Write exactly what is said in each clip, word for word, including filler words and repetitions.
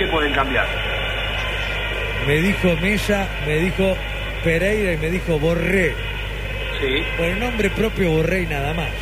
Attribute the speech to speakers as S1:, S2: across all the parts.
S1: pueden cambiar.
S2: Me dijo Mella, me dijo Pereira y me dijo Borré.
S1: Sí.
S2: Por el nombre propio Borré y nada más.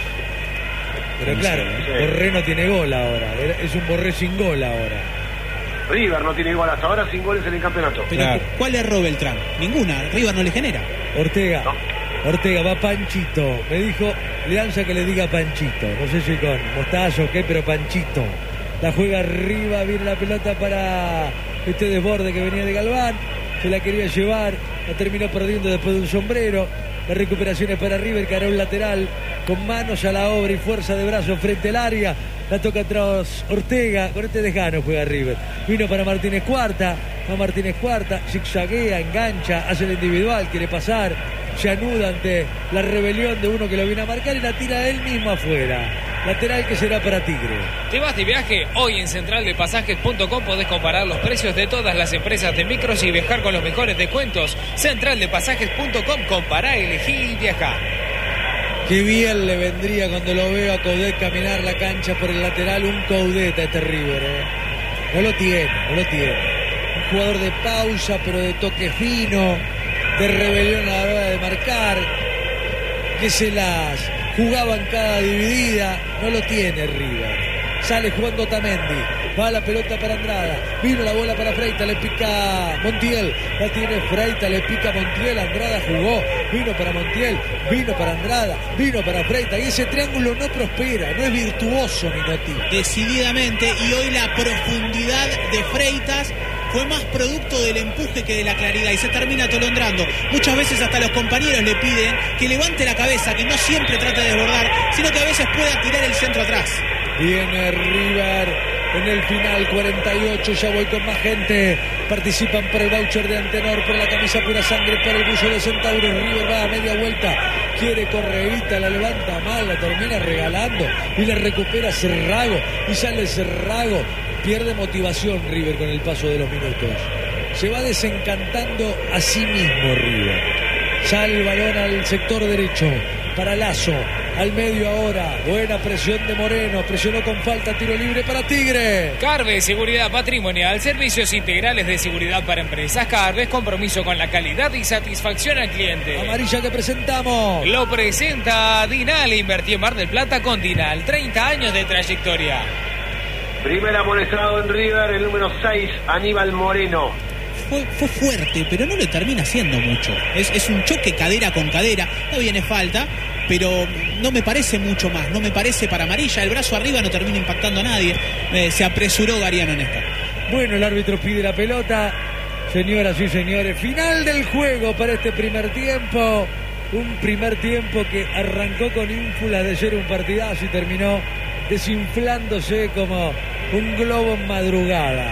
S2: Pero
S3: Sí,
S2: claro,
S1: sí.
S2: Borré no tiene gol ahora. Es un Borré sin gol ahora.
S1: River no tiene igual hasta ahora sin goles en el campeonato.
S3: Pero
S2: Claro.
S3: ¿cuál erró Beltrán? Ninguna. River no le genera.
S2: Ortega.
S1: No.
S2: Ortega, va Panchito. Me dijo Leanza que le diga Panchito. No sé si con mostazo o qué, pero Panchito. La juega arriba, viene la pelota para este desborde que venía de Galván. Se la quería llevar, la terminó perdiendo después de un sombrero. La recuperación es para River, que hará un lateral con manos a la obra y fuerza de brazo frente al área. La toca tras Ortega, con este desgano juega River. Vino para Martínez Cuarta, va Martínez Cuarta, zigzaguea, engancha, hace el individual, quiere pasar, se anuda ante la rebelión de uno que lo viene a marcar y la tira él mismo afuera. Lateral que será para Tigre.
S4: ¿Te vas de viaje? Hoy en central de pasajes punto com podés comparar los precios de todas las empresas de micros y viajar con los mejores descuentos. central de pasajes punto com, compará, elegí y viajá.
S2: Qué bien le vendría cuando lo veo a Coudet caminar la cancha por el lateral, un Coudet a este River, ¿eh? No lo tiene, no lo tiene. Un jugador de pausa, pero de toque fino, de rebelión a la hora de marcar, que se las jugaba en cada dividida. No lo tiene River. Sale jugando Otamendi, va la pelota para Andrada, vino la bola para Freita, le pica Montiel, la tiene Freita, le pica Montiel, Andrada jugó, vino para Montiel, vino para Andrada, vino para Freita, y ese triángulo no prospera, no es virtuoso Minotti.
S3: Decididamente, y hoy la profundidad de Freitas fue más producto del empuje que de la claridad y se termina atolondrando. Muchas veces hasta los compañeros le piden que levante la cabeza, que no siempre trate de desbordar, sino que a veces pueda tirar el centro atrás.
S2: Viene River en el final, cuarenta y ocho, ya voy con más gente. Participan por el voucher de Antenor, por la camisa pura sangre, por el buzo de Centauro. River va a media vuelta, quiere Correíta, la levanta mal, la termina regalando y la recupera Cerrago y sale Cerrago. Pierde motivación River con el paso de los minutos. Se va desencantando a sí mismo River. Sale el balón al sector derecho para Lazo. Al medio ahora, buena presión de Moreno, presionó con falta, tiro libre para Tigre.
S4: Carves, seguridad patrimonial, servicios integrales de seguridad para empresas. Carves, compromiso con la calidad y satisfacción al cliente.
S2: Amarilla que presentamos.
S4: Lo presenta Dinal, invertí en Mar del Plata con Dinal, treinta años de trayectoria.
S1: Primer amonestado en River, el número seis, Aníbal Moreno.
S3: Fue, fue fuerte, pero no le termina haciendo mucho. Es, es un choque cadera con cadera, no viene falta, pero no me parece mucho más, no me parece para amarilla. El brazo arriba no termina impactando a nadie. Eh, se apresuró Gariano en esta.
S2: Bueno, el árbitro pide la pelota. Señoras y señores, final del juego para este primer tiempo. Un primer tiempo que arrancó con ínfulas de ser un partidazo y terminó desinflándose como un globo en madrugada.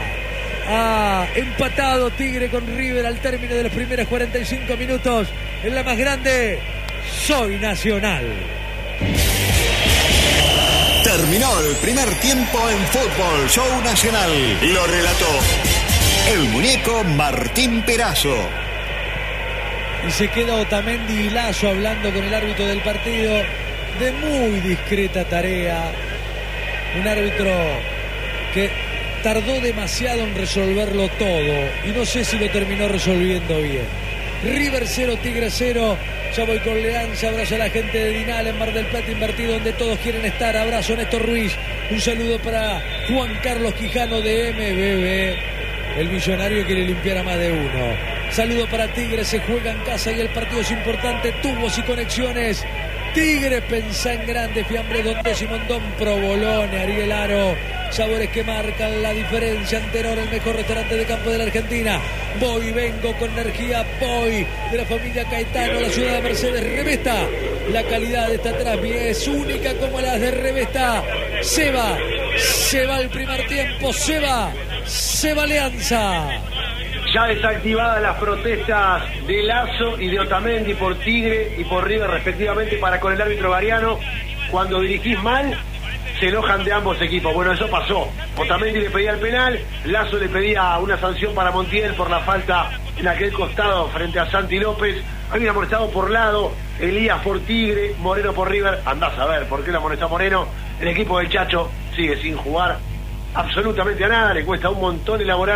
S2: Ha empatado Tigre con River al término de los primeros cuarenta y cinco minutos. En la más grande, Soy Nacional.
S5: Terminó el primer tiempo en Fútbol Show Nacional. Lo relató el muñeco Martín Perazo.
S2: Y se queda Otamendi y Lazo hablando con el árbitro del partido de muy discreta tarea. Un árbitro que tardó demasiado en resolverlo todo y no sé si lo terminó resolviendo bien. River cero, Tigre cero. Ya voy con Leanza, abrazo a la gente de Dinal en Mar del Plata invertido, donde todos quieren estar. Abrazo a Néstor Ruiz. Un saludo para Juan Carlos Quijano de M B B. El millonario quiere limpiar a más de uno. Saludo para Tigre, se juega en casa y el partido es importante. Tubos y conexiones. Tigre, pensá en grande, Fiambre, Don Décimo, Don Provolone, Ariel Aro. Sabores que marcan la diferencia. Antenor, el mejor restaurante de campo de la Argentina. Voy, vengo con energía. Voy de la familia Caetano, la ciudad de Mercedes. Revesta, la calidad de esta trasvía es única como las de Revesta. Se va, se va el primer tiempo, se va, se va Alianza.
S1: Ya desactivadas las protestas de Lazo y de Otamendi por Tigre y por River respectivamente para con el árbitro Gariano. Cuando dirigís mal, se enojan de ambos equipos. Bueno, eso pasó. Otamendi le pedía el penal, Lazo le pedía una sanción para Montiel por la falta en aquel costado frente a Santi López. Habían amonestado por lado, Elías por Tigre, Moreno por River. Andás a ver por qué le amonestó Moreno. El equipo del Chacho sigue sin jugar absolutamente a nada, le cuesta un montón elaborar